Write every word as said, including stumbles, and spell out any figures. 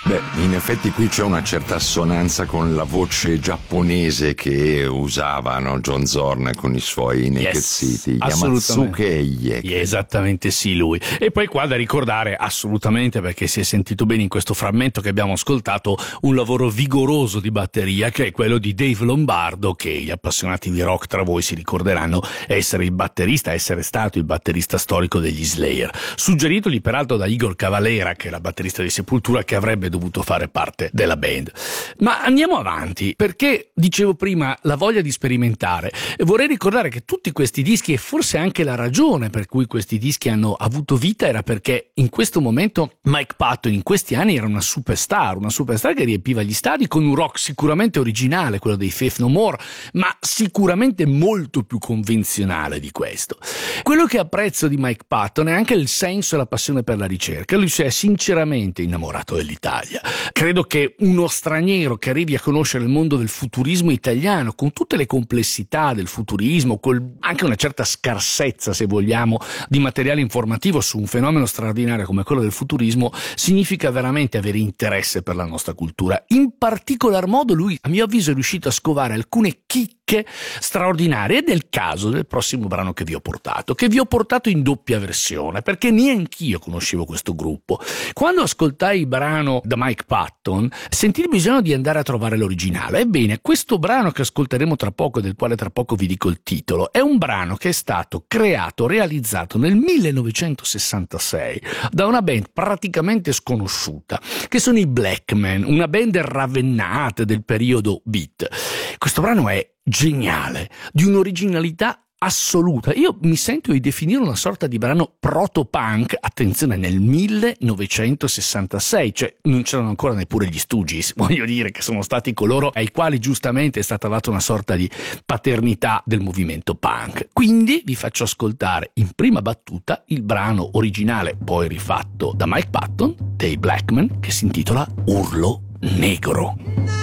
Beh, in effetti qui c'è una certa assonanza con la voce giapponese che usavano John Zorn con i suoi Naked Yes, City, Yamatsuke Eieke. Esattamente sì, lui. E poi qua da ricordare assolutamente, perché si è sentito bene in questo frammento che abbiamo ascoltato, un lavoro vigoroso di batteria che è quello di Dave Lombardo, che gli appassionati di rock tra voi si ricorderanno essere il batterista, essere stato il batterista storico degli Slayer, suggeritogli peraltro da Igor Cavalera, che è la batterista di Sepultura, che avrebbe dovuto fare parte della band. Ma andiamo avanti, perché dicevo prima la voglia di sperimentare, e vorrei ricordare che tutti questi dischi, e forse anche la ragione per cui questi dischi hanno avuto vita, era perché in questo momento Mike Patton in questi anni era una superstar, una superstar che riempiva gli stadi con un rock sicuramente originale, quello dei Faith No More, ma sicuramente molto più convenzionale di questo. Quello che apprezzo di Mike Patton è anche il senso e la passione per la ricerca. Lui si è sinceramente innamorato dell'Italia. Credo che uno straniero che arrivi a conoscere il mondo del futurismo italiano, con tutte le complessità del futurismo, col anche una certa scarsezza, se vogliamo, di materiale informativo su un fenomeno straordinario come quello del futurismo, significa veramente avere interesse per la nostra cultura. In particolar modo lui, a mio avviso, è riuscito a scovare alcune chicche straordinarie, ed è il caso del prossimo brano che vi ho portato, che vi ho portato in doppia versione, perché neanch'io conoscevo questo gruppo. Quando ascoltai il brano da Mike Patton, sentii il bisogno di andare a trovare l'originale. Ebbene, questo brano che ascolteremo tra poco, del quale tra poco vi dico il titolo, è un brano che è stato creato, realizzato nel millenovecentosessantasei da una band praticamente sconosciuta, che sono i Blackmen, una band ravennata del periodo beat. Questo brano è geniale, di un'originalità assoluta. Io mi sento di definire una sorta di brano proto-punk, attenzione, nel millenovecentosessantasei, cioè non c'erano ancora neppure gli Stooges, voglio dire, che sono stati coloro ai quali giustamente è stata data una sorta di paternità del movimento punk. Quindi vi faccio ascoltare in prima battuta il brano originale, poi rifatto da Mike Patton, dei Blackmen, che si intitola Urlo Negro.